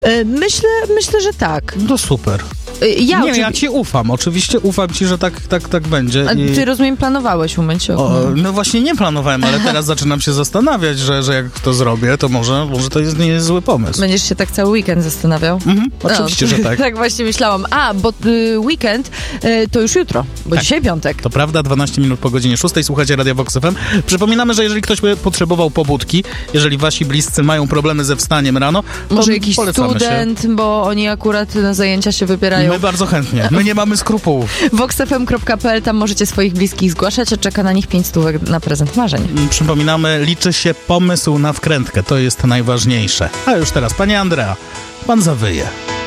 Myślę, że tak. No super. Ja ci ufam. Oczywiście ufam ci, że tak będzie. A ty, rozumiem, planowałeś umyć okno. No właśnie nie planowałem, ale teraz zaczynam się zastanawiać, że jak to zrobię, to może to nie jest zły pomysł. Będziesz się tak cały weekend zastanawiał? Oczywiście, że tak. Tak właśnie myślałam. Bo weekend to już jutro, bo dzisiaj piątek. To prawda, 12 minut po godzinie 6. Słuchacie Radia Vox FM. Przypominamy, że jeżeli ktoś by potrzebował pobudki, jeżeli wasi bliscy mają problemy ze wstaniem rano, to może jakiś student, bo oni akurat na zajęcia się wybierają. My bardzo chętnie. My nie mamy skrupułów. voxfm.pl, tam możecie swoich bliskich zgłaszać, a czeka na nich 5 stówek na prezent marzeń. Przypominamy, liczy się pomysł na wkrętkę. To jest najważniejsze. A już teraz, pani Andrea, pan zawyje.